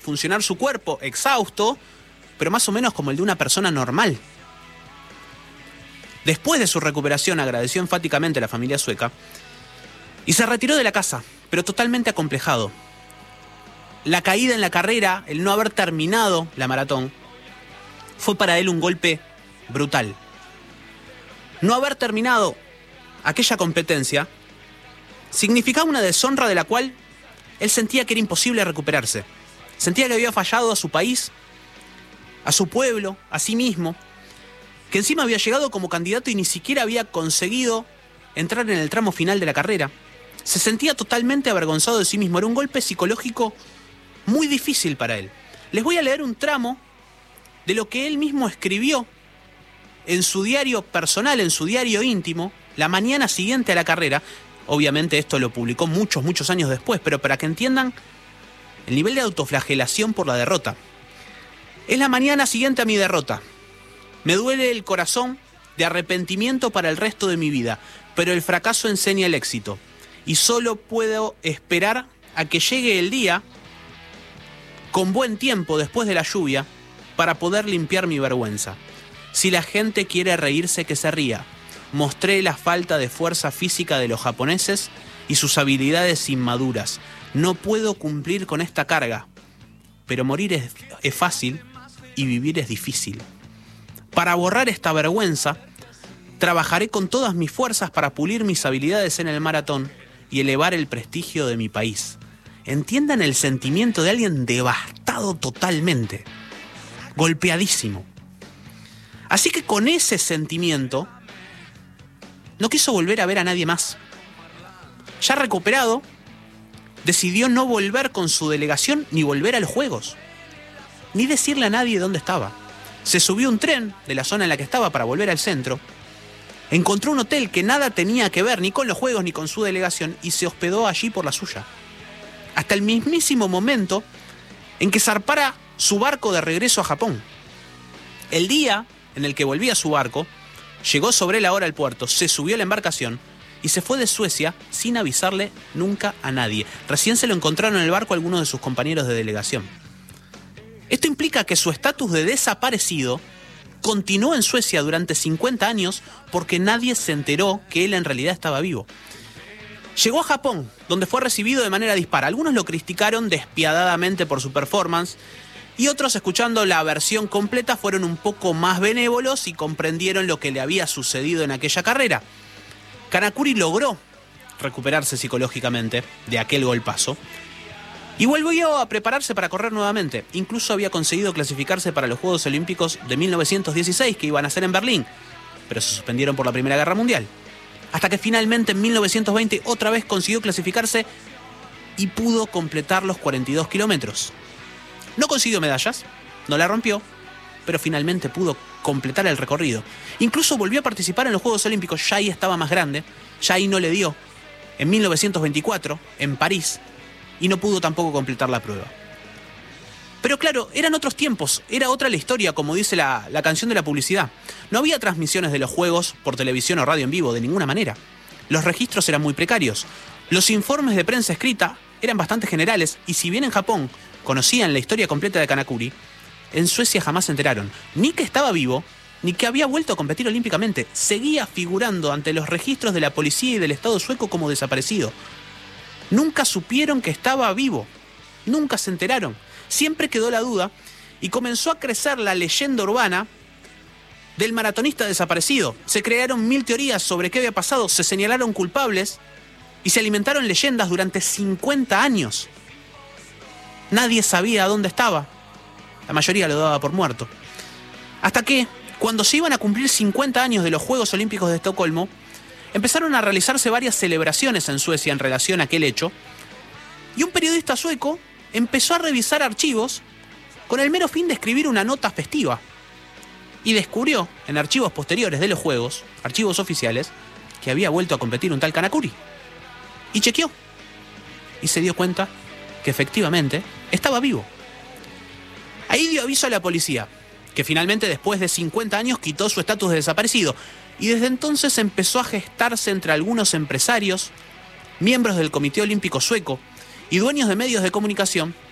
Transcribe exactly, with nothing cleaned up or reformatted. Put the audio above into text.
funcionar su cuerpo, exhausto, pero más o menos como el de una persona normal. Después de su recuperación, agradeció enfáticamente a la familia sueca y se retiró de la casa, pero totalmente acomplejado. La caída en la carrera, el no haber terminado la maratón, fue para él un golpe brutal. No haber terminado aquella competencia significaba una deshonra de la cual él sentía que era imposible recuperarse. Sentía que había fallado a su país, a su pueblo, a sí mismo, que encima había llegado como candidato y ni siquiera había conseguido entrar en el tramo final de la carrera. Se sentía totalmente avergonzado de sí mismo. Era un golpe psicológico muy difícil para él. Les voy a leer un tramo de lo que él mismo escribió en su diario personal, en su diario íntimo, la mañana siguiente a la carrera. Obviamente esto lo publicó muchos, muchos años después, pero para que entiendan el nivel de autoflagelación por la derrota. Es la mañana siguiente a mi derrota. Me duele el corazón de arrepentimiento para el resto de mi vida, pero el fracaso enseña el éxito. Y solo puedo esperar a que llegue el día, con buen tiempo después de la lluvia, para poder limpiar mi vergüenza. Si la gente quiere reírse, que se ría. Mostré la falta de fuerza física de los japoneses y sus habilidades inmaduras. No puedo cumplir con esta carga, pero morir es, es fácil y vivir es difícil. Para borrar esta vergüenza, trabajaré con todas mis fuerzas para pulir mis habilidades en el maratón y elevar el prestigio de mi país. Entiendan el sentimiento de alguien devastado totalmente, golpeadísimo. Así que con ese sentimiento, no quiso volver a ver a nadie más. Ya recuperado, decidió no volver con su delegación ni volver a los Juegos, ni decirle a nadie dónde estaba. Se subió a un tren de la zona en la que estaba para volver al centro, encontró un hotel que nada tenía que ver ni con los Juegos ni con su delegación y se hospedó allí por la suya. Hasta el mismísimo momento en que zarpara su barco de regreso a Japón. El día en el que volvía su barco, llegó sobre la hora al puerto, se subió a la embarcación y se fue de Suecia sin avisarle nunca a nadie. Recién se lo encontraron en el barco algunos de sus compañeros de delegación. Esto implica que su estatus de desaparecido continuó en Suecia durante cincuenta años porque nadie se enteró que él en realidad estaba vivo. Llegó a Japón, donde fue recibido de manera dispar. Algunos lo criticaron despiadadamente por su performance y otros, escuchando la versión completa, fueron un poco más benévolos y comprendieron lo que le había sucedido en aquella carrera. Kanakuri logró recuperarse psicológicamente de aquel golpazo y volvió a prepararse para correr nuevamente. Incluso había conseguido clasificarse para los Juegos Olímpicos de mil novecientos dieciséis, que iban a ser en Berlín, pero se suspendieron por la Primera Guerra Mundial. Hasta que finalmente en mil novecientos veinte otra vez consiguió clasificarse y pudo completar los cuarenta y dos kilómetros. No consiguió medallas, no la rompió, pero finalmente pudo completar el recorrido. Incluso volvió a participar en los Juegos Olímpicos, ya ahí estaba más grande, ya ahí no le dio, en mil novecientos veinticuatro, en París, y no pudo tampoco completar la prueba. Pero claro, eran otros tiempos, era otra la historia, como dice la, la canción de la publicidad. No había transmisiones de los Juegos por televisión o radio en vivo, de ninguna manera. Los registros eran muy precarios. Los informes de prensa escrita eran bastante generales, y si bien en Japón conocían la historia completa de Kanakuri, en Suecia jamás se enteraron ni que estaba vivo, ni que había vuelto a competir olímpicamente. Seguía figurando ante los registros de la policía y del Estado sueco como desaparecido. Nunca supieron que estaba vivo, nunca se enteraron. Siempre quedó la duda y comenzó a crecer la leyenda urbana del maratonista desaparecido. Se crearon mil teorías sobre qué había pasado, se señalaron culpables y se alimentaron leyendas durante cincuenta años. Nadie sabía dónde estaba. La mayoría lo daba por muerto. Hasta que, cuando se iban a cumplir cincuenta años de los Juegos Olímpicos de Estocolmo, empezaron a realizarse varias celebraciones en Suecia en relación a aquel hecho, y un periodista sueco empezó a revisar archivos con el mero fin de escribir una nota festiva. Y descubrió, en archivos posteriores de los Juegos, archivos oficiales, que había vuelto a competir un tal Kanakuri. Y chequeó. Y se dio cuenta que efectivamente estaba vivo. Ahí dio aviso a la policía, que finalmente después de cincuenta años quitó su estatus de desaparecido. Y desde entonces empezó a gestarse entre algunos empresarios, miembros del Comité Olímpico Sueco y dueños de medios de comunicación,